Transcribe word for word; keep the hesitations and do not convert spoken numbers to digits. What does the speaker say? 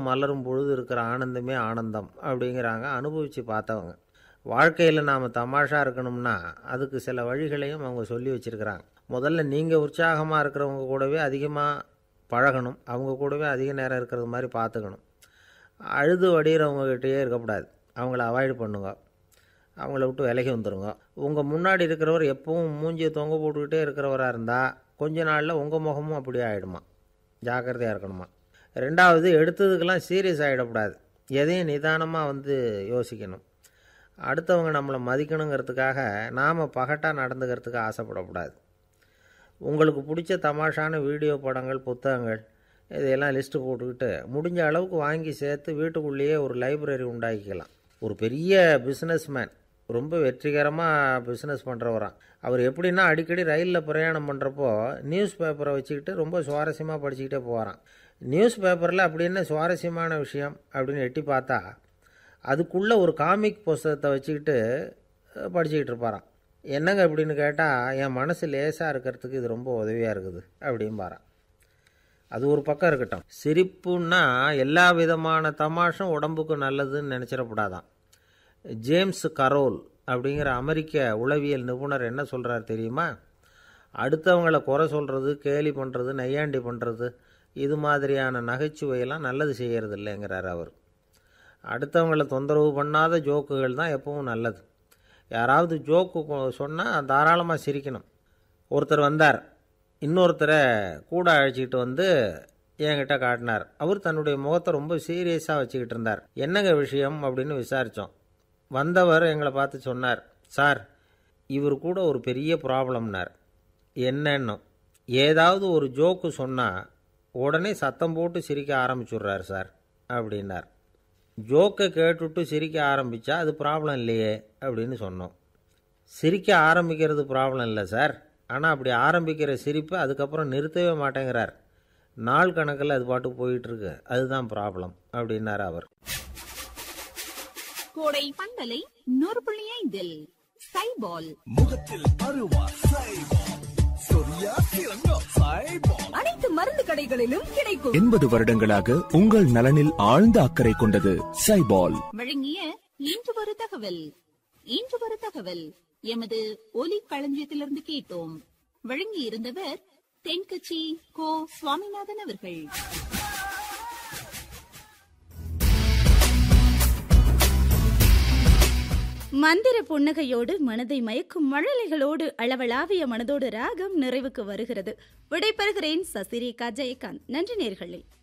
மலரும் மலரும் பொழுது இருக்கிற ஆனந்தமே ஆனந்தம் அப்படிங்கிறாங்க அனுபவித்து பார்த்தவங்க. வாழ்க்கையில் நாம் தமாஷா இருக்கணும்னா அதுக்கு சில வழிகளையும் அவங்க சொல்லி வச்சுருக்கிறாங்க. முதல்ல நீங்கள் உற்சாகமாக இருக்கிறவங்க கூடவே அதிகமாக பழகணும், அவங்க கூடவே அதிக நேரம் இருக்கிறது மாதிரி பார்த்துக்கணும். அழுது வடிகிறவங்ககிட்டயே இருக்கக்கூடாது, அவங்கள அவாய்டு பண்ணுங்க, அவங்கள விட்டு விலகி வந்துடுங்க. உங்கள் முன்னாடி இருக்கிறவர் எப்பவும் மூஞ்சியை தொங்க போட்டுக்கிட்டே இருக்கிறவராக இருந்தால் கொஞ்ச நாளில் உங்கள் முகமும் அப்படியே ஆகிடுமா, ஜாக்கிரதையாக இருக்கணுமா. ரெண்டாவது, எடுத்ததுக்கெல்லாம் சீரியஸ் ஆகிடக்கூடாது, எதையும் நிதானமாக வந்து யோசிக்கணும். அடுத்தவங்க நம்மளை மதிக்கணுங்கிறதுக்காக நாம் பகட்டாக நடந்துக்கிறதுக்கு ஆசைப்படக்கூடாது. உங்களுக்கு பிடிச்ச தமாஷான வீடியோ படங்கள், புத்தகங்கள் இதையெல்லாம் லிஸ்ட்டு போட்டுக்கிட்டு முடிஞ்ச அளவுக்கு வாங்கி சேர்த்து வீட்டுக்குள்ளேயே ஒரு லைப்ரரி உண்டாக்கிக்கலாம். ஒரு பெரிய பிஸ்னஸ் மேன், ரொம்ப வெற்றிகரமாக பிஸ்னஸ் பண்ணுறவரான். அவர் எப்படின்னா அடிக்கடி ரயிலில் பிரயாணம் பண்ணுறப்போ நியூஸ் பேப்பரை வச்சுக்கிட்டு ரொம்ப சுவாரஸ்யமாக படிச்சுக்கிட்டே போகிறான். நியூஸ் பேப்பரில் அப்படி என்ன சுவாரஸ்யமான விஷயம் அப்படின்னு எட்டி பார்த்தா அதுக்குள்ளே ஒரு காமிக் புஸ்தகத்தை வச்சுக்கிட்டு படிச்சுக்கிட்டு இருப்பாரான். என்னங்க அப்படின்னு கேட்டால், என் மனசு லேசாக இருக்கிறதுக்கு இது ரொம்ப உதவியாக இருக்குது அப்படிம்பாரான். அது ஒரு பக்கம் இருக்கட்டும். சிரிப்புன்னா எல்லா விதமான தமாஷும் உடம்புக்கு நல்லதுன்னு நினச்சிடக்கூடாதான். ஜேம்ஸ் கரோல் அப்படிங்கிற அமெரிக்க உளவியல் நிபுணர் என்ன சொல்கிறார் தெரியுமா? அடுத்தவங்களை குறை சொல்கிறது, கேலி பண்ணுறது, நையாண்டி பண்ணுறது, இது மாதிரியான நகைச்சுவையெல்லாம் நல்லது செய்கிறது இல்லைங்கிறார் அவர். அடுத்தவங்களை தொந்தரவு பண்ணாத ஜோக்குகள் தான் எப்பவும் நல்லது. யாராவது ஜோக்கு சொன்னால் தாராளமாக சிரிக்கணும். ஒருத்தர் வந்தார், இன்னொருத்தரை கூட அழைச்சிக்கிட்டு வந்து என்கிட்ட காட்டினார். அவர் தன்னுடைய முகத்தை ரொம்ப சீரியஸாக வச்சுக்கிட்டு இருந்தார். என்னங்க விஷயம் அப்படின்னு விசாரித்தோம். வந்தவர் எங்களை பார்த்து சொன்னார், சார், இவர் கூட ஒரு பெரிய ப்ராப்ளம்னார். என்னன்னு, ஏதாவது ஒரு ஜோக்கு சொன்னால் உடனே சத்தம் போட்டு சிரிக்க ஆரம்பிச்சுட்றார் சார் அப்படின்னார். ஜோக்கை கேட்டுவிட்டு சிரிக்க ஆரம்பித்தா அது ப்ராப்ளம் இல்லையே அப்படின்னு சொன்னோம். சிரிக்க ஆரம்பிக்கிறது ப்ராப்ளம் இல்லை சார், ஆனால் அப்படி ஆரம்பிக்கிற சிரிப்பை அதுக்கப்புறம் நிறுத்தவே மாட்டேங்கிறார். நாள் கணக்கில் அது பாட்டு போயிட்டுருக்கு, அதுதான் ப்ராப்ளம் அப்படின்னார் அவர். கோடை பந்தலை நூறு புள்ளி ஐந்தில் சைபால் முகத்தில் அருவா சைபால், சொரியா சிறங்கோ சைபால், அனைத்து மருந்து கடைகளிலும் கிடைக்கும். எண்பது வருடங்களாக உங்கள் நலனில் ஆழ்ந்த அக்கறை கொண்டது சைபால். வழங்கிய இன்று ஒரு தகவல். இன்று ஒரு தகவல் எமது ஒலி களஞ்சியத்திலிருந்து கேட்டோம். வழங்கி இருந்தவர் தென்கட்சி கோ சுவாமிநாதன் அவர்கள். மந்திர புன்னகையோடு மனதை மயக்கும் மழலைகளோடு அளவளாவிய மனதோடு ராகம் நிறைவுக்கு வருகிறது. விடைபெறுகிறேன் சசிரேகா ஜெயகாந்த். நன்றி நேயர்களே.